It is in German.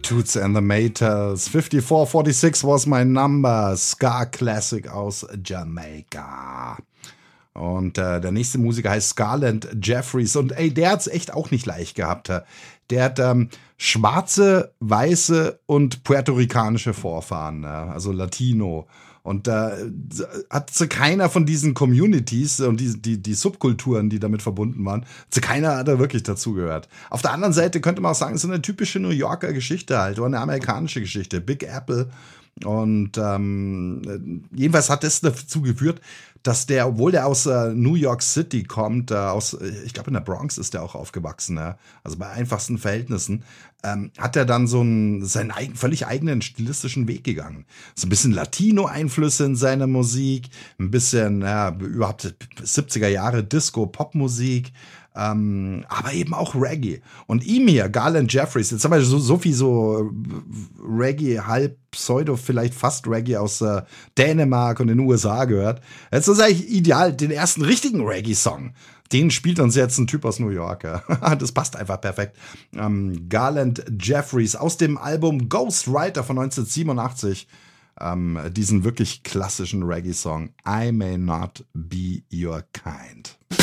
Toots and the Maytals. 5446 was my number. Ska Classic aus Jamaika. Und der nächste Musiker heißt Garland Jeffries. Und der hat's echt auch nicht leicht gehabt. Der hat schwarze, weiße und puerto-ricanische Vorfahren, also Latino. Und da hat zu keiner von diesen Communities und die Subkulturen, die damit verbunden waren, zu keiner hat er wirklich dazugehört. Auf der anderen Seite könnte man auch sagen, es ist eine typische New Yorker Geschichte halt, oder eine amerikanische Geschichte. Big Apple. Und jedenfalls hat das dazu geführt, dass der, obwohl der aus New York City kommt, ich glaube in der Bronx ist der auch aufgewachsen, ja, also bei einfachsten Verhältnissen, hat er dann seinen völlig eigenen stilistischen Weg gegangen. So ein bisschen Latino-Einflüsse in seiner Musik, ein bisschen, überhaupt 70er Jahre Disco-Pop-Musik, aber eben auch Reggae. Und ihm hier, Garland Jeffries, jetzt haben wir so viel so Reggae, halb Pseudo, vielleicht fast Reggae aus Dänemark und den USA gehört. Jetzt ist eigentlich ideal, den ersten richtigen Reggae-Song. Den spielt uns jetzt ein Typ aus New York. Ja. Das passt einfach perfekt. Garland Jeffries aus dem Album Ghostwriter von 1987. Diesen wirklich klassischen Reggae-Song I May Not Be Your Kind.